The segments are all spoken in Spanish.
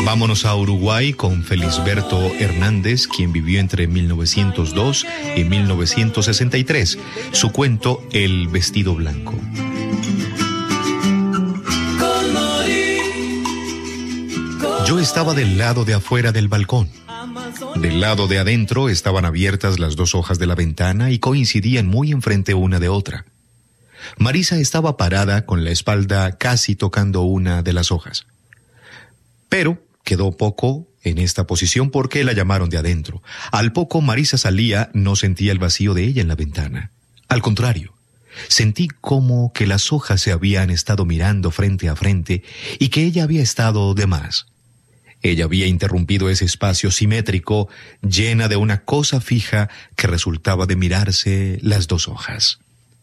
Vámonos a Uruguay con Felisberto Hernández, quien vivió entre 1902 y 1963. Su cuento, El vestido blanco. Yo estaba del lado de afuera del balcón. Del lado de adentro estaban abiertas las dos hojas de la ventana y coincidían muy enfrente una de otra. Marisa estaba parada con la espalda casi tocando una de las hojas. Pero quedó poco en esta posición porque la llamaron de adentro. Al poco Marisa salía, no sentía el vacío de ella en la ventana. Al contrario, sentí como que las hojas se habían estado mirando frente a frente y que ella había estado de más. Ella había interrumpido ese espacio simétrico, llena de una cosa fija que resultaba de mirarse las dos hojas.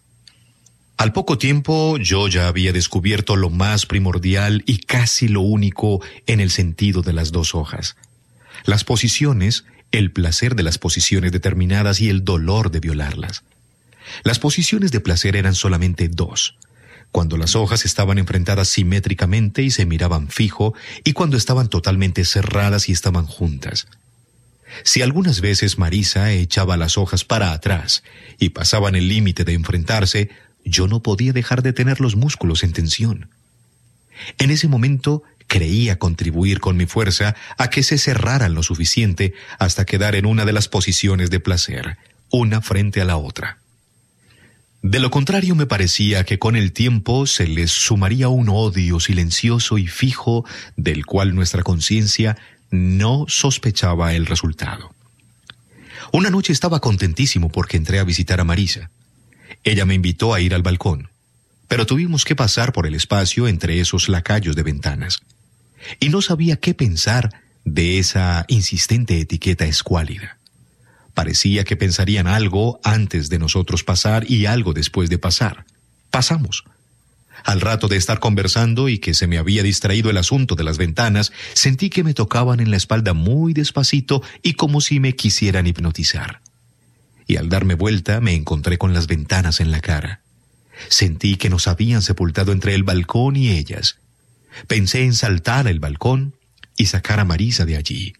Al poco tiempo yo ya había descubierto lo más primordial y casi lo único en el sentido de las dos hojas. Las posiciones, el placer de las posiciones determinadas y el dolor de violarlas. Las posiciones de placer eran solamente dos: cuando las hojas estaban enfrentadas simétricamente y se miraban fijo, y cuando estaban totalmente cerradas y estaban juntas. Si algunas veces Marisa echaba las hojas para atrás y pasaban el límite de enfrentarse, yo no podía dejar de tener los músculos en tensión. En ese momento creía contribuir con mi fuerza a que se cerraran lo suficiente hasta quedar en una de las posiciones de placer, una frente a la otra. De lo contrario, me parecía que con el tiempo se les sumaría un odio silencioso y fijo del cual nuestra conciencia no sospechaba el resultado. Una noche estaba contentísimo porque entré a visitar a Marisa. Ella me invitó a ir al balcón, pero tuvimos que pasar por el espacio entre esos lacayos de ventanas. Y no sabía qué pensar de esa insistente etiqueta escuálida. Parecía que pensarían algo antes de nosotros pasar y algo después de pasar. Pasamos. Al rato de estar conversando y que se me había distraído el asunto de las ventanas, sentí que me tocaban en la espalda muy despacito y como si me quisieran hipnotizar. Y al darme vuelta me encontré con las ventanas en la cara. Sentí que nos habían sepultado entre el balcón y ellas. Pensé en saltar el balcón y sacar a Marisa de allí.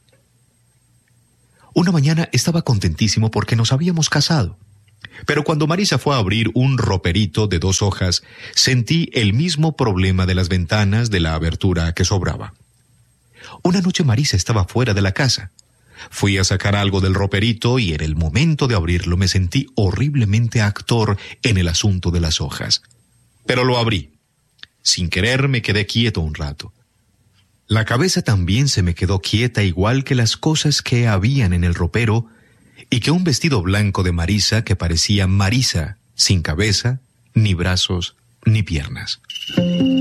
Una mañana estaba contentísimo porque nos habíamos casado. Pero cuando Marisa fue a abrir un roperito de 2 hojas, sentí el mismo problema de las ventanas de la abertura que sobraba. Una noche Marisa estaba fuera de la casa. Fui a sacar algo del roperito y en el momento de abrirlo me sentí horriblemente actor en el asunto de las hojas. Pero lo abrí. Sin querer me quedé quieto un rato. La cabeza también se me quedó quieta, igual que las cosas que habían en el ropero, y que un vestido blanco de Marisa que parecía Marisa, sin cabeza, ni brazos, ni piernas.